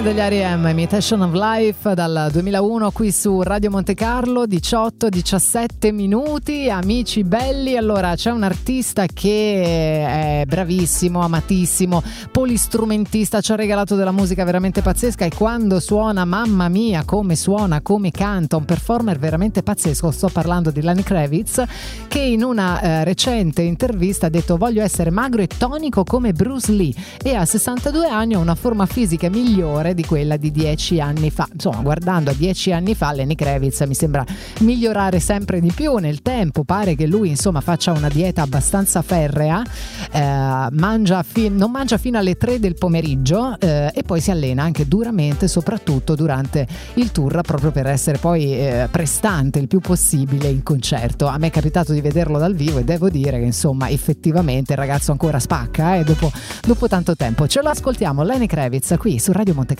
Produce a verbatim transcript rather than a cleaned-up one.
canzone degli R E M, Imitation of Life, dal duemilauno qui su Radio Monte Carlo. Diciotto diciassette minuti, amici belli. Allora, c'è un artista che è bravissimo, amatissimo, polistrumentista, ci ha regalato della musica veramente pazzesca, e quando suona, mamma mia, come suona, come canta, un performer veramente pazzesco. Sto parlando di Lenny Kravitz, che in una eh, recente intervista ha detto: voglio essere magro e tonico come Bruce Lee, e a sessantadue anni ho una forma fisica migliore di quella di dieci anni fa. Insomma, guardando a dieci anni fa, Lenny Kravitz mi sembra migliorare sempre di più nel tempo. Pare che lui insomma faccia una dieta abbastanza ferrea, eh, mangia fi- non mangia fino alle tre del pomeriggio, eh, e poi si allena anche duramente, soprattutto durante il tour, proprio per essere poi eh, prestante il più possibile in concerto. A me è capitato di vederlo dal vivo e devo dire che insomma effettivamente il ragazzo ancora spacca, e eh, dopo, dopo tanto tempo. Ce lo ascoltiamo, Lenny Kravitz, qui su Radio Monte Carlo.